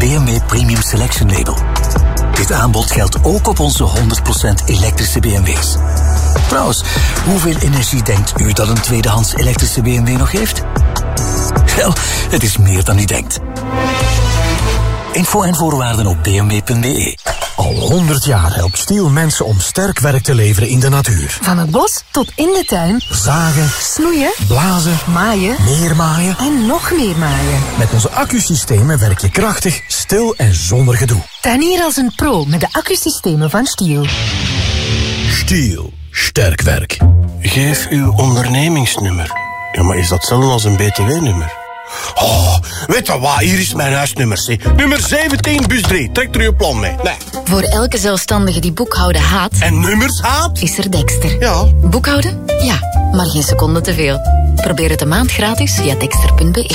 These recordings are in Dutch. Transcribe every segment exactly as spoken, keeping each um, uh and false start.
B M W Premium Selection label. Dit aanbod geldt ook op onze honderd procent elektrische B M W's. Trouwens, hoeveel energie denkt u dat een tweedehands elektrische B M W nog heeft? Wel, het is meer dan u denkt. Info en voorwaarden op b m w punt b e. Al honderd jaar helpt Stiel mensen om sterk werk te leveren in de natuur. Van het bos tot in de tuin. Zagen, snoeien, blazen, maaien, neermaaien en nog meer maaien. Met onze accusystemen werk je krachtig, stil en zonder gedoe. Tuinier als een pro met de accusystemen van Stiel. Stiel, sterk werk. Geef uw ondernemingsnummer. Ja, maar is dat hetzelfde als een B T W-nummer? Oh, weet je wat? Hier is mijn huisnummer. Zie. Nummer zeventien, bus drie. Trek er uw plan mee. Nee. Voor elke zelfstandige die boekhouden haat... En nummers haat? Is er Dexter. Ja. Boekhouden? Ja, maar geen seconde te veel. Probeer het een maand gratis via dexter punt b e.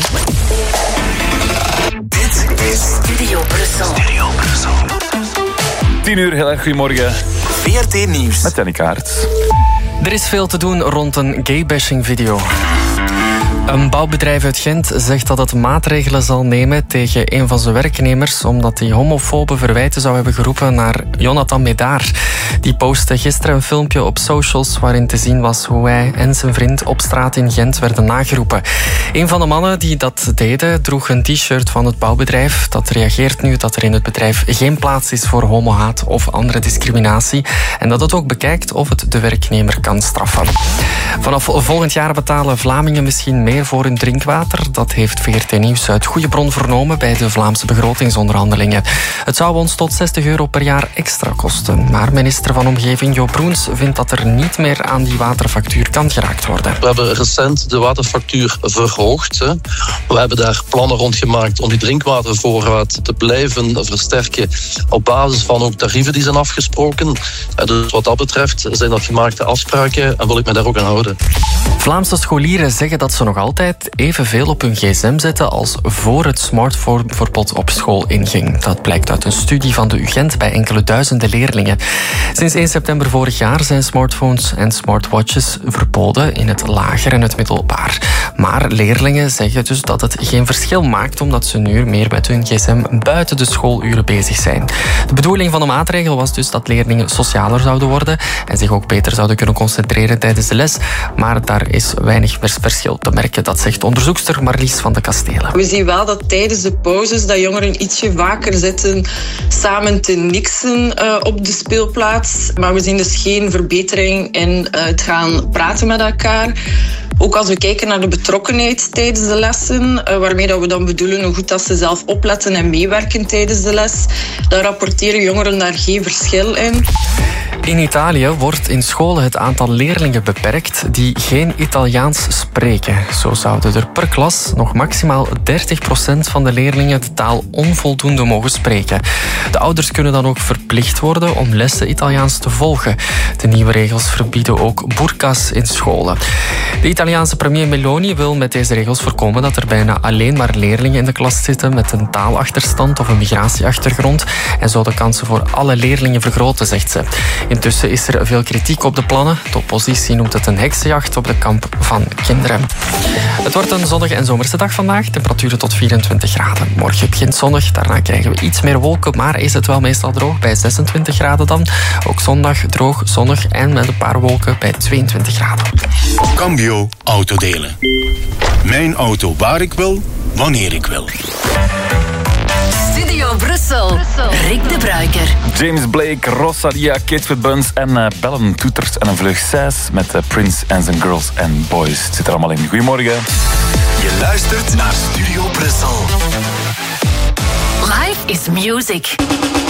Dit is Studio Brussel. Studio Brussel. tien uur, heel erg goedemorgen. V R T Nieuws. Met Jannie Kaart. Er is veel te doen rond een gaybashing video. Een bouwbedrijf uit Gent zegt dat het maatregelen zal nemen tegen een van zijn werknemers omdat hij homofobe verwijten zou hebben geroepen naar Jonathan Medaar. Die postte gisteren een filmpje op socials waarin te zien was hoe hij en zijn vriend op straat in Gent werden nageroepen. Een van de mannen die dat deden droeg een t-shirt van het bouwbedrijf. Dat reageert nu dat er in het bedrijf geen plaats is voor homohaat of andere discriminatie en dat het ook bekijkt of het de werknemer kan straffen. Vanaf volgend jaar betalen Vlamingen misschien meer voor hun drinkwater. Dat heeft V R T Nieuws uit goede bron vernomen bij de Vlaamse begrotingsonderhandelingen. Het zou ons tot zestig euro per jaar extra kosten. Maar minister van Omgeving Jo Broens vindt dat er niet meer aan die waterfactuur kan geraakt worden. We hebben recent de waterfactuur verhoogd. Hè. We hebben daar plannen rond gemaakt om die drinkwatervoorraad te blijven versterken op basis van ook tarieven die zijn afgesproken. Dus wat dat betreft zijn dat gemaakte afspraken en wil ik me daar ook aan houden. Vlaamse scholieren zeggen dat ze nog altijd evenveel op hun gsm zetten als voor het smartphoneverbod op school inging. Dat blijkt uit een studie van de U Gent bij enkele duizenden leerlingen. Sinds één september vorig jaar zijn smartphones en smartwatches verboden in het lager en het middelbaar. Maar leerlingen zeggen dus dat het geen verschil maakt omdat ze nu meer met hun gsm buiten de schooluren bezig zijn. De bedoeling van de maatregel was dus dat leerlingen socialer zouden worden en zich ook beter zouden kunnen concentreren tijdens de les. Maar daar is weinig verschil te merken. Dat zegt onderzoekster Marlies van de Kastelen. We zien wel dat tijdens de pauzes dat jongeren ietsje vaker zitten samen te niksen uh, op de speelplaats. Maar we zien dus geen verbetering in uh, het gaan praten met elkaar. Ook als we kijken naar de betrokkenheid tijdens de lessen, uh, waarmee dat we dan bedoelen hoe goed dat ze zelf opletten en meewerken tijdens de les, dan rapporteren jongeren daar geen verschil in. In Italië wordt in scholen het aantal leerlingen beperkt die geen Italiaans spreken. Zo zouden er per klas nog maximaal dertig procent van de leerlingen de taal onvoldoende mogen spreken. De ouders kunnen dan ook verplicht worden om lessen Italiaans te volgen. De nieuwe regels verbieden ook burka's in scholen. De Italiaanse premier Meloni wil met deze regels voorkomen dat er bijna alleen maar leerlingen in de klas zitten met een taalachterstand of een migratieachtergrond en zo de kansen voor alle leerlingen vergroten, zegt ze. Intussen is er veel kritiek op de plannen. De oppositie noemt het een heksenjacht op de kamp van kinderen. Het wordt een zonnige en zomerse dag vandaag. Temperaturen tot vierentwintig graden. Morgen begint zonnig. Daarna krijgen we iets meer wolken, maar is het wel meestal droog bij zesentwintig graden dan. Ook zondag droog, zonnig en met een paar wolken bij tweeëntwintig graden. Cambio Autodelen. Mijn auto waar ik wil, wanneer ik wil. Studio Brussel. Brussel. Rick de Bruiker. James Blake, Rosalia, Kate with Buns en uh, bellen, toeters en een vlug zes met uh, Prince en zijn girls and boys. Het zit er allemaal in. Goedemorgen. Je luistert naar Studio Brussel. Life is music.